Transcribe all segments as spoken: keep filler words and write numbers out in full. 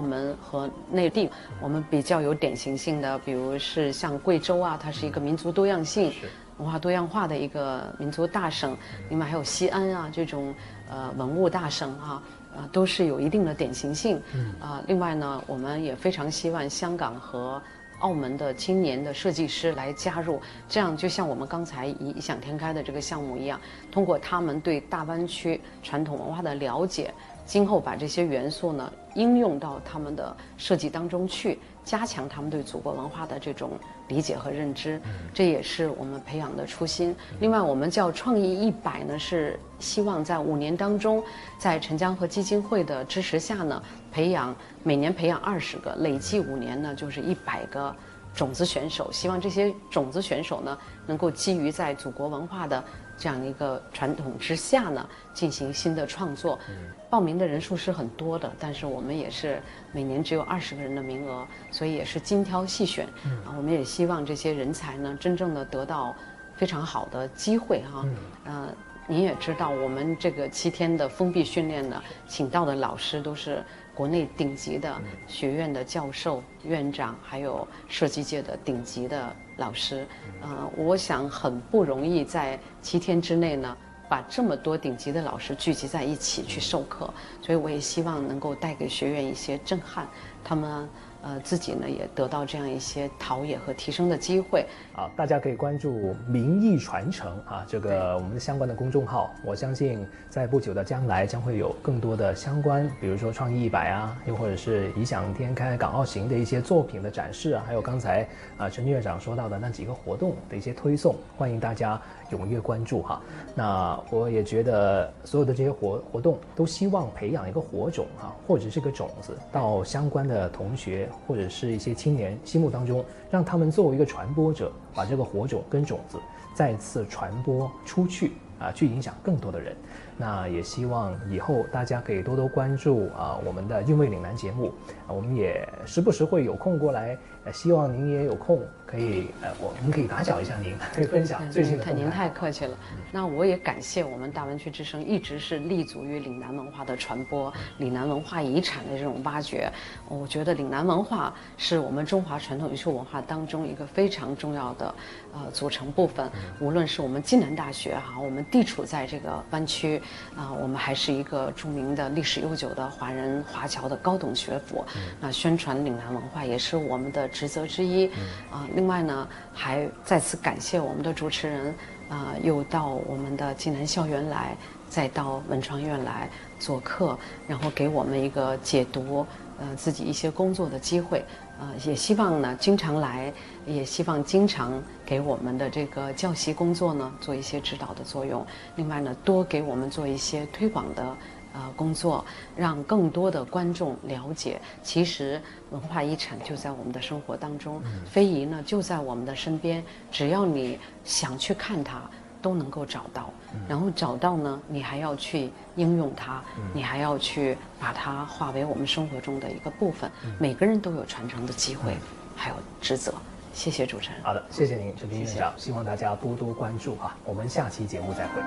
门和内地，我们比较有典型性的，比如是像贵州啊，它是一个民族多样性、文化多样化的一个民族大省，另外还有西安啊这种呃文物大省啊。呃，都是有一定的典型性。嗯，啊、呃，另外呢，我们也非常希望香港和澳门的青年的设计师来加入，这样就像我们刚才异想天开的这个项目一样，通过他们对大湾区传统文化的了解，今后把这些元素呢应用到他们的设计当中去，加强他们对祖国文化的这种理解和认知，这也是我们培养的初心。另外，我们叫创意一百呢，是希望在五年当中，在陈江河基金会的支持下呢，培养每年培养二十个，累计五年呢就是一百个种子选手。希望这些种子选手呢，能够基于在祖国文化的这样一个传统之下呢，进行新的创作。报名的人数是很多的，但是我们也是每年只有二十个人的名额，所以也是精挑细选。啊，我们也希望这些人才呢，真正的得到非常好的机会哈。呃，您也知道，我们这个七天的封闭训练呢，请到的老师都是国内顶级的学院的教授、院长，还有设计界的顶级的老师。呃，我想很不容易在七天之内呢，把这么多顶级的老师聚集在一起去授课，所以我也希望能够带给学员一些震撼，他们呃自己呢也得到这样一些陶冶和提升的机会。 啊，大家可以关注民艺传承啊，这个我们的相关的公众号，我相信在不久的将来将会有更多的相关，比如说创意一百啊，又或者是异想天开港澳行的一些作品的展示啊，还有刚才啊陈院长说到的那几个活动的一些推送，欢迎大家踊跃关注哈。那我也觉得所有的这些活活动都希望培养一个火种哈，或者是个种子到相关的同学或者是一些青年心目当中，让他们作为一个传播者，把这个火种跟种子再次传播出去啊，去影响更多的人。那也希望以后大家可以多多关注啊我们的韵味岭南节目，啊我们也时不时会有空过来，呃希望您也有空可以呃我们可以打搅一下您，可以分享最近的动态。 您太客气了。那我也感谢我们大湾区之声一直是立足于岭南文化的传播、岭南文化遗产的这种挖掘。我觉得岭南文化是我们中华传统艺术文化当中一个非常重要的呃组成部分。无论是我们暨南大学哈，我们地处在这个湾区。啊、呃，我们还是一个著名的历史悠久的华人华侨的高等学府，那、呃、宣传岭南文化也是我们的职责之一。啊、呃，另外呢，还再次感谢我们的主持人，啊、呃，又到我们的暨南校园来，再到文创院来做客，然后给我们一个解读呃自己一些工作的机会。呃，也希望呢经常来，也希望经常给我们的这个教习工作呢做一些指导的作用。另外呢，多给我们做一些推广的呃工作，让更多的观众了解，其实文化遗产就在我们的生活当中，非遗呢就在我们的身边，只要你想去看它，都能够找到。然后找到呢，你还要去应用它，你还要去把它化为我们生活中的一个部分。每个人都有传承的机会，还有职责。谢谢主持人。 好的，谢谢您，陈斌院长。希望大家多多关注哈，我们下期节目再会。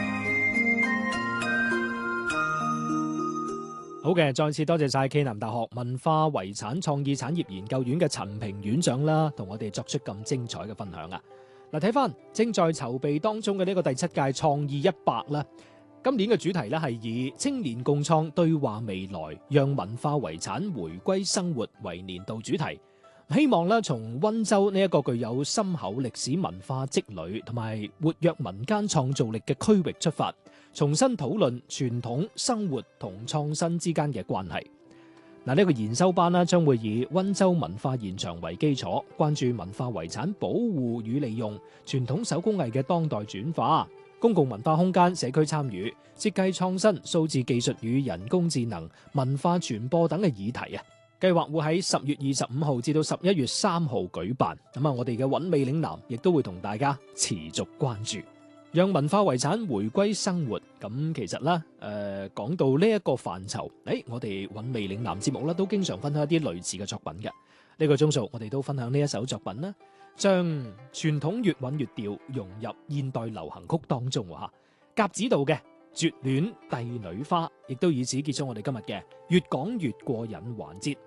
好嘅，再次多謝晒暨南大學文化遺產創意產業研究院嘅陳平院長啦，同我哋作出咁精彩嘅分享啊！嗱，睇翻正在籌備當中嘅呢個第七屆創意一百啦，今年嘅主題咧係以青年共創對話未來，讓文化遺產回歸生活為年度主題。希望咧從溫州呢一個具有深厚歷史文化積累同埋活躍民間創造力嘅區域出發，重新討論傳統生活同創新之間嘅關係。嗱，呢個研修班咧將會以溫州文化現場為基礎，關注文化遺產保護與利用、傳統手工藝嘅當代轉化、公共文化空間社區參與、設計創新、數字技術與人工智能、文化傳播等嘅議題啊。計劃會喺十月二十五號至到十一月三號舉辦。咁啊，我哋嘅韻味嶺南亦都會同大家持續關注。讓文化遺產回歸生活，咁其實咧，誒、呃、講到呢一個範疇，誒我哋韻味嶺南節目咧都經常分享一啲類似嘅作品嘅。呢、這個鐘數我哋都分享呢一首作品啦，將傳統粵韻粵調融入現代流行曲當中嚇。甲子道嘅絕戀帝女花，亦都以此結束我哋今日嘅越講越過癮環節。